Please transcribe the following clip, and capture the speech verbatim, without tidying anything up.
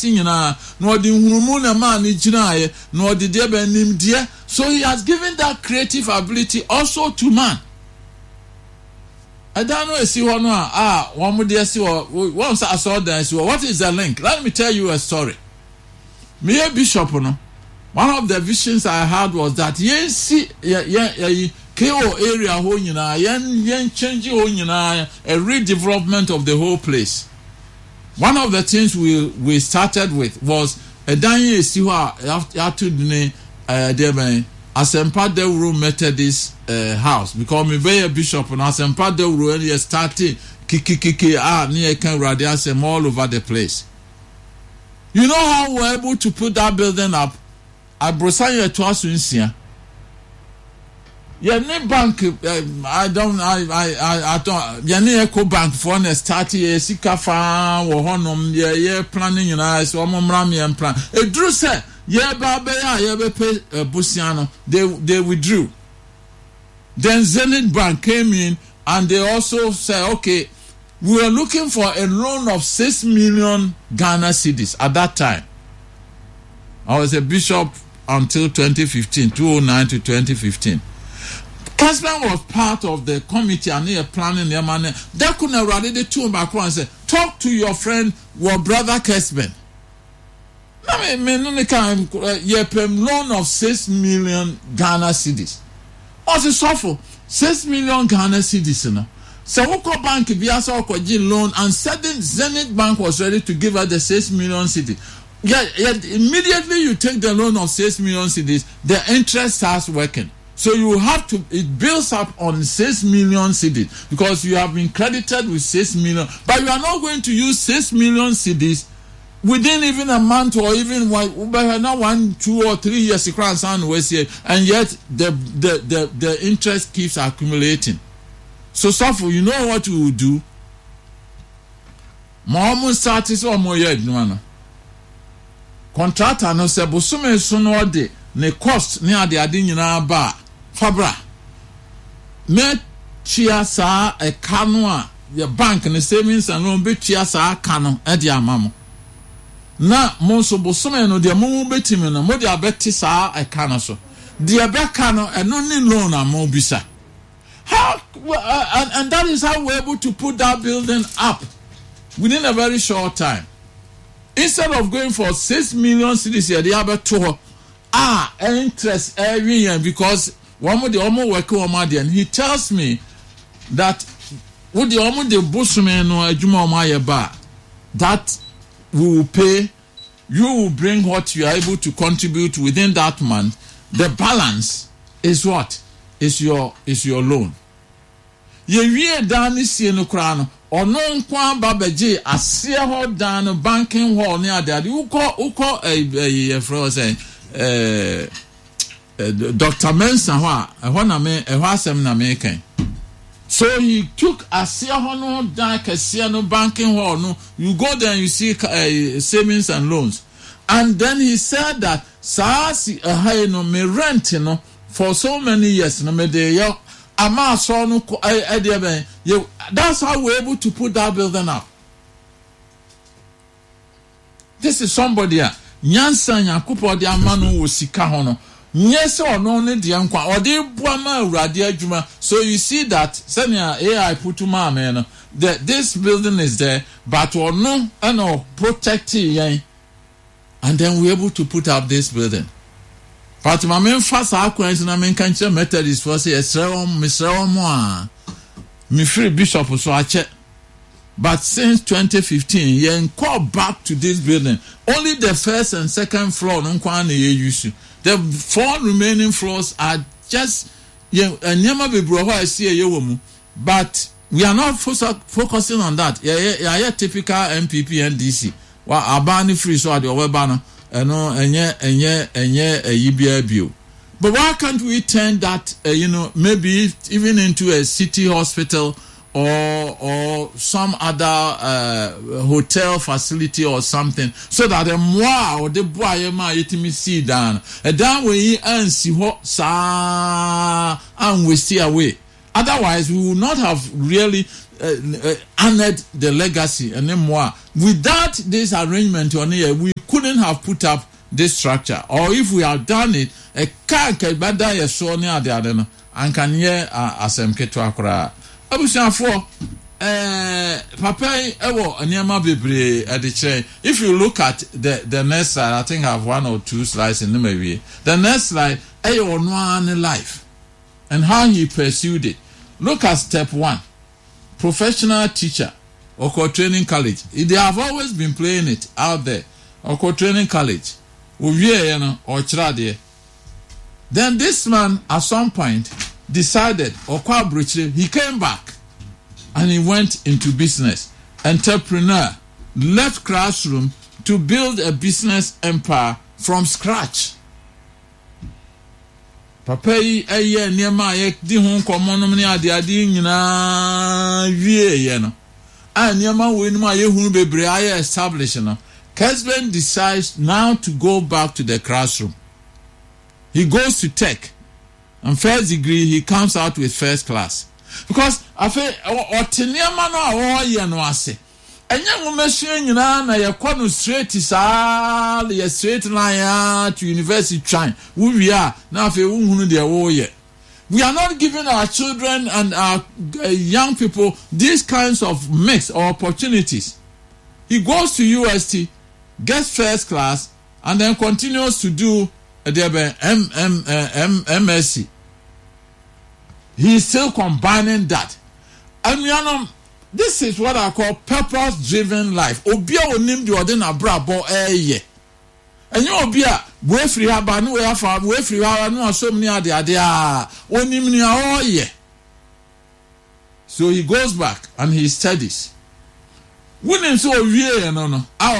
investing in a no the hurumu man ijina no the de benim dear. So he has given that creative ability also to man. I don't know see one ah one more dear see once I saw that. What is the link? Let me tell you a story. Me a bishop no. One of the visions I had was that yen see yeah yeah K O area ho nyina yen yen change ho nyina a redevelopment of the whole place. One of the things we we started with was a danye si ho after the uh there Asempa Dewuru Methodist uh, house because me be a bishop and Asempa Dewuru and started kiki kiki ah near can radiasem all over the place. You know how we were able to put that building up? I brosanya to us in here. Yeah, ne bank. Um, I don't. I. I. I. I don't. Yeah, ne eco bank for ne start here. Sika fan or honum. Yeah, yeah. Planning you know. So I'm rami and plan. A drew say. Yeah, babe. Yeah, yeah. Pay Busiano. They. They withdrew. Then Zenith Bank came in and they also said, okay, we are looking for a loan of six million Ghana cedis at that time. I was a bishop until twenty fifteen, two thousand nine to twenty fifteen. Kasman was part of the committee and they are planning their money. They couldn't already the two back and say, talk to your friend, your brother Kesman. I mean, you loan of six million Ghana cedis. Also, suffer six million Ghana cedis. You know? So, Oko Bank, Biasa Okoji loan, and sudden Zenith Bank was ready to give her the six million cedis. Yeah, yeah, immediately you take the loan of six million cedis, the interest starts working. So you have to, it builds up on six million cedis because you have been credited with six million, but you are not going to use six million cedis within even a month or even one, not one, two or three years, and yet the, the, the, the interest keeps accumulating. So, Safo, you know what you will do? Mom started or more yet, no contractor no se bosume so no de ne cost ne ade ade nyina ba fabra me chia sa e kanu a your bank ne savings and loan be chia sa kanu e de amamo na mo so bosume no de mo betimi no mo de abeti sa e kanu so de be kanu e no ni loan amo bisa how uh, and, and that is how we're able to put that building up within a very short time. Instead of going for six million cedis here, they have a tour. Ah, interest every year because one of the almost working on and he tells me that with the almost the bushman or Juma Mayaba that we will pay, you will bring what you are able to contribute within that month. The balance is what? Is your is your loan. Ye wie dan ni sie no kra no ono nkwa babaje asie ho dan no banking hall ne adade uko uko eh fro say eh Doctor Mensa ho a ho na me eh ho asem na me kan. So he took asie ho no dan kase no banking hall no, you go there and you see uh, savings and loans, and then he said that saasi eh no me rent no for so many years no me dey yo ama so no e dey ben you. That's how we're able to put that building up. This is somebody a nyansa nyakopo de amano wo sika ho no nyese ono ne de nkwa ode buama awurade adwuma. So you see that senior A I putuma amen that this building is there but ono and protect yen, and then we're able to put up this building. But my main fast acquaintance na men kan che Methodist for say esrewo misrewo mo a me free bishop so a che. But since twenty fifteen yen call back to this building, only the first and second floor no kwa na ye use. The four remaining floors are just yen nyama bebro ho I see ye wo mu, but we are not focusing on that. Yeah yeah yeah typical M P P and D C wa abani free so ade oba no eno enye enye enye eyibia bio. But why can't we turn that uh, you know maybe even into a city hospital or or some other uh, hotel facility or something, so that the moi or the boy ma yetimi see down and down we and see what sa and we stay away. Otherwise we will not have really uh, uh, honored the legacy and then more. Without this arrangement on here, we couldn't have put up this structure. Or if we had done it, a car can be done a so near the other and can hear as a ketwakra. I was saying for uh, Papa, ewo anyama bebre at the chain. If you look at the, the next slide, I think I have one or two slides in the movie. The next slide, ewo one life and how he pursued it. Look at step one. Professional teacher, Oko Training College. They have always been playing it out there. Oko Training College. You know, or then this man at some point decided, Okwa Bridge, he came back and he went into business. Entrepreneur, left classroom to build a business empire from scratch. Papa yi eye niema ye di ho komonom ne ade ade nyina wie ye no a niema we nima ye hunu bebre aye establish no. Kesben decides now to go back to the classroom. He goes to tech and first degree he comes out with first class because afa oteniema no a wo ye no ase enya ngomesue nyina na ye kwa no straight saa ye straight line to university trying we we are na afa wo hunu de wo ye. We are not giving our children and our uh, young people these kinds of mix or opportunities. He goes to U S T, gets first class, and then continues to do uh, the M M uh, M M S C. He is still combining that. And you know, this is what I call purpose-driven life. Obia onim di odin abrabo eye. And you obia we free haba no we afa we free haba no asom ni ade ade a onim ni oye. So he goes back and he studies. Wouldn't so wie no no.